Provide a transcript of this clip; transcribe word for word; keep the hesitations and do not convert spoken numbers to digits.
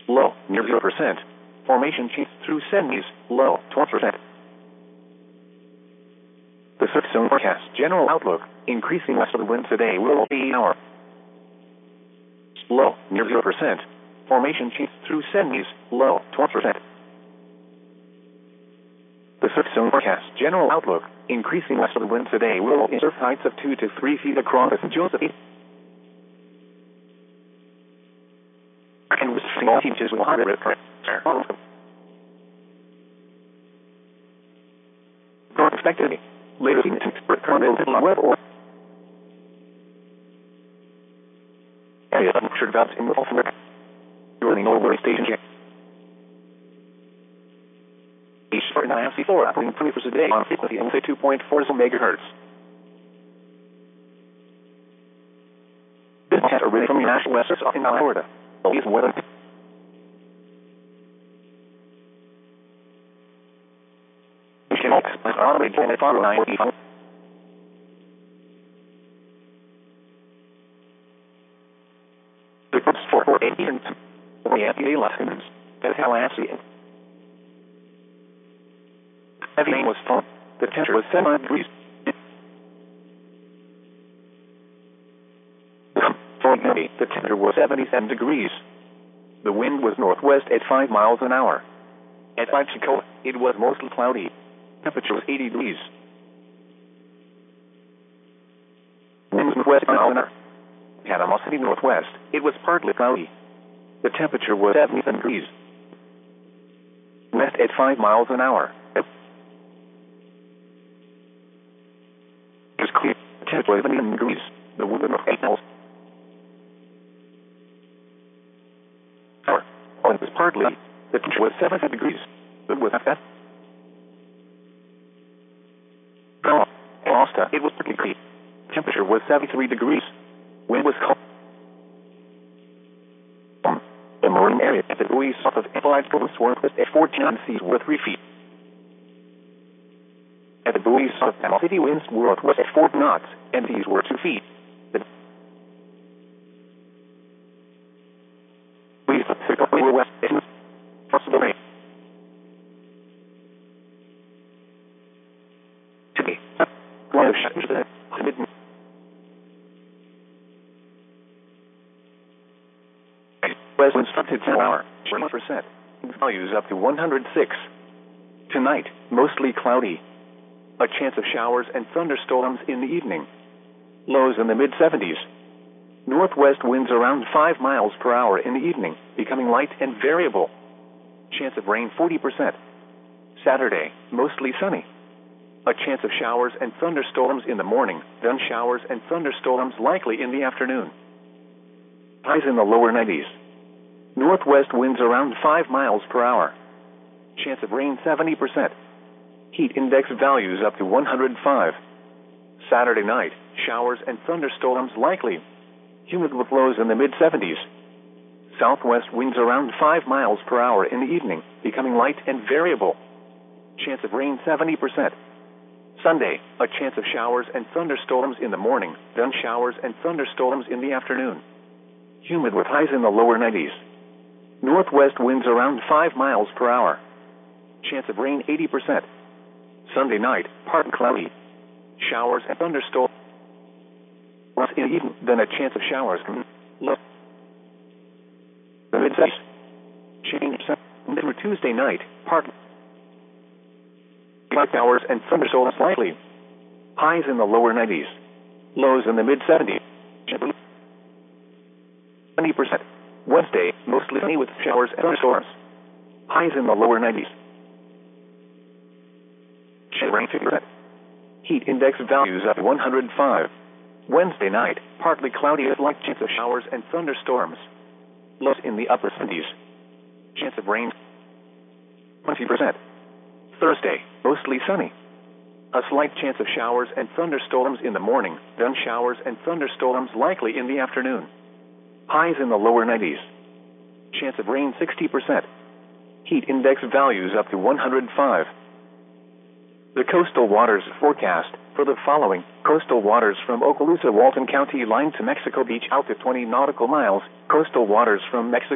low, near zero percent. Formation change through seventies, low, twelve percent. The surf zone forecast general outlook, increasing westerly winds today will be hour. Low, near zero percent. Formation change through seventies, low, twelve percent. The surf zone forecast general outlook, increasing westerly winds today will be surf heights of two to three feet across the Joseph. And with small teachers will have it. Expected later in the current web or area of structured valves in the ultimate during over station check. Each for nine C four operating twenty percent a day on frequency and say two point four megahertz. This has originated from the National Western in Florida. These weather. The groups for four eighty and the lessons. That's how I see it. Heavy rain was fun. The temperature was seven degrees. The temperature was seventy-seven degrees. The wind was northwest at five miles an hour. At Mexico, it was mostly cloudy. Temperature was eighty degrees. Wind was west mile an hour. Panama City northwest, it was partly cloudy. The temperature was seventy-seven degrees. West at five miles an hour. It was clear. The temperature was seventy-seven degrees. The wind was eight miles. It was partly. The temperature was seventy degrees. It was at that. Costa, it was pretty clear. Temperature was seventy-three degrees. Wind was cold. The marine area at the buoy south of Allied Province were at fourteen seas were three feet. At the buoy south of Panama City, winds were at four knots, and seas were two feet. The buoys were west and across the rain. Today, one of the West winds to ten hour, one percent. Values up to one hundred six. Tonight, mostly cloudy. A chance of showers and thunderstorms in the evening. Lows in the mid seventies. Northwest winds around five miles per hour in the evening, becoming light and variable. Chance of rain forty percent. Saturday, mostly sunny. A chance of showers and thunderstorms in the morning, then showers and thunderstorms likely in the afternoon. Highs in the lower nineties. Northwest winds around five miles per hour. Chance of rain seventy percent. Heat index values up to one hundred five. Saturday night, showers and thunderstorms likely. Humid with lows in the mid seventies. Southwest winds around five miles per hour in the evening, becoming light and variable. Chance of rain seventy percent. Sunday, a chance of showers and thunderstorms in the morning, then showers and thunderstorms in the afternoon. Humid with highs in the lower nineties. Northwest winds around five miles per hour. Chance of rain eighty percent. Sunday night, partly cloudy. Showers and thunderstorms in the evening, then a chance of showers. Low. The mid-seventies. Change for Tuesday night, partly showers and thunderstorms likely. Highs in the lower nineties. Lows in the mid seventies. twenty percent. Wednesday, mostly sunny with showers and thunderstorms. Highs in the lower nineties. Rain fifty percent. Heat index values up to one hundred five. Wednesday night, partly cloudy with light chance of showers and thunderstorms. Lows in the upper seventies. Chance of rain twenty percent. Thursday, mostly sunny. A slight chance of showers and thunderstorms in the morning, then showers and thunderstorms likely in the afternoon. Highs in the lower nineties. Chance of rain sixty percent. Heat index values up to one hundred five. The coastal waters forecast for the following: coastal waters from Okaloosa, Walton County line to Mexico Beach out to twenty nautical miles, coastal waters from Mexico